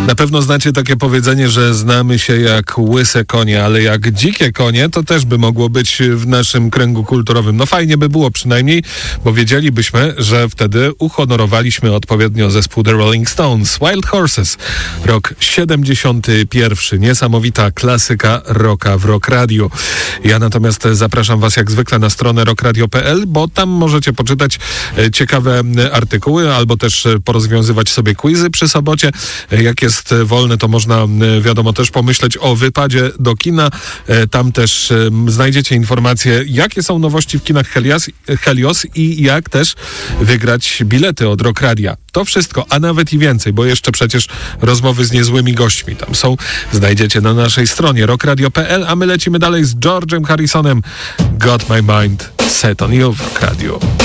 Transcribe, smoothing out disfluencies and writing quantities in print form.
Na pewno znacie takie powiedzenie, że znamy się jak łyse konie, ale jak dzikie konie, to też by mogło być w naszym kręgu kulturowym. No fajnie by było przynajmniej, bo wiedzielibyśmy, że wtedy uhonorowaliśmy odpowiednio zespół The Rolling Stones. Wild Horses, rok 71. Niesamowita klasyka rocka w Rock Radio. Ja natomiast zapraszam Was jak zwykle na stronę rockradio.pl, bo tam możecie poczytać ciekawe artykuły albo też porozwiązywać sobie quizy przy sobocie. Jak jest wolne, to można, wiadomo, też pomyśleć o wypadzie do kina. Tam też znajdziecie informacje, jakie są nowości w kinach Helios i jak też wygrać bilety od Rock Radia. To wszystko, a nawet i więcej, bo jeszcze przecież rozmowy z niezłymi gośćmi tam są. Znajdziecie na naszej stronie rockradio.pl, a my lecimy dalej z George'em Harrisonem. Got My Mind Set on You w Rock Radio.